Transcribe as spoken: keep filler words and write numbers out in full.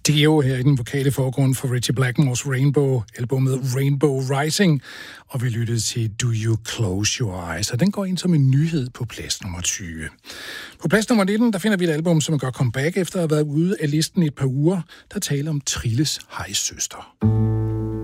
Dio her i den vokale forgrund for Ritchie Blackmores Rainbow-albumet Rainbow Rising, og vi lyttede til Do You Close Your Eyes, og den går ind som en nyhed på plads nummer tyve. På plads nummer nitten, der finder vi et album, som gør comeback efter at have været ude af listen i et par uger, der taler om Trilles hejsøster.